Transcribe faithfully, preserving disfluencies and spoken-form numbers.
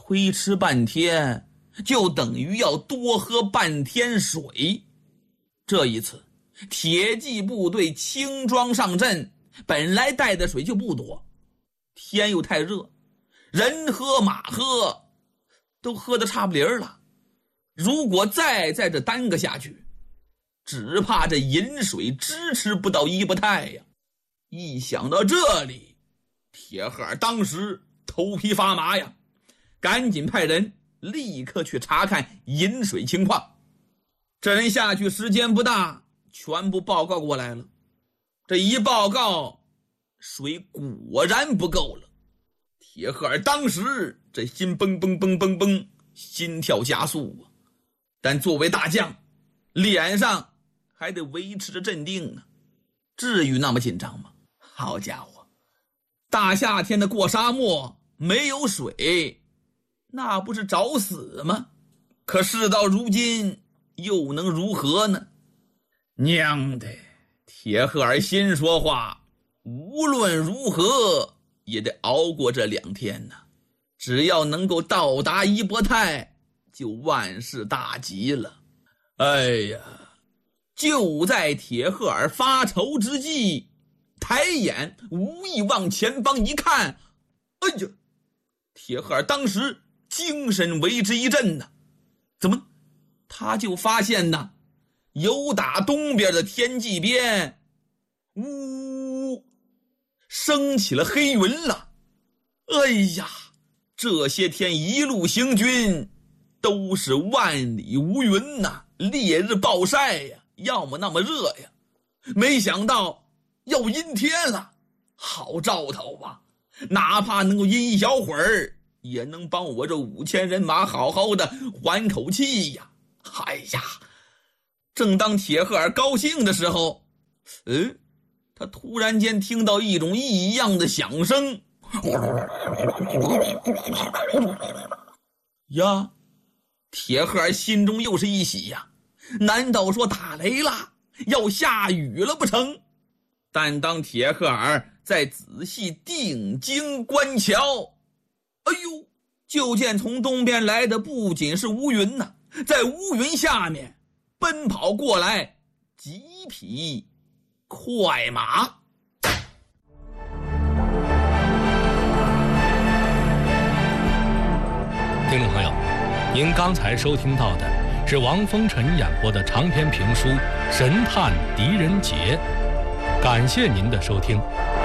推迟半天就等于要多喝半天水。这一次铁骑部队轻装上阵，本来带的水就不多，天又太热，人喝马喝都喝得差不离儿了。如果再在这耽搁下去，只怕这饮水支持不到一不太呀。一想到这里，铁盒儿当时头皮发麻呀，赶紧派人立刻去查看饮水情况。这人下去时间不大，全部报告过来了。这一报告，水果然不够了。铁盒儿当时这心蹦蹦蹦蹦蹦，心跳加速啊。但作为大将，脸上还得维持着镇定呢，至于那么紧张吗？好家伙，大夏天的过沙漠，没有水，那不是找死吗？可事到如今，又能如何呢？娘的，铁盒儿心说话，无论如何也得熬过这两天呢。只要能够到达伊波泰，就万事大吉了。哎呀，就在铁盒儿发愁之际，抬眼无意往前方一看，哎呀，铁盒儿当时精神为之一振呐。怎么他就发现呢，有打东边的天际边呜升起了黑云了。哎呀，这些天一路行军都是万里无云呐，烈日暴晒呀，要么那么热呀，没想到要阴天了，好兆头啊！哪怕能够阴一小会儿，也能帮我这五千人马好好的缓口气呀！哎呀，正当铁盒儿高兴的时候，嗯，他突然间听到一种异样的响声。呀，铁盒儿心中又是一喜呀，难道说打雷了，要下雨了不成？但当铁盒儿再仔细定睛观瞧，哎呦，就见从东边来的不仅是乌云呐，在乌云下面奔跑过来几匹快马。 听众朋友，您刚才收听到的是王风尘演播的长篇评书《神探狄仁杰》，感谢您的收听。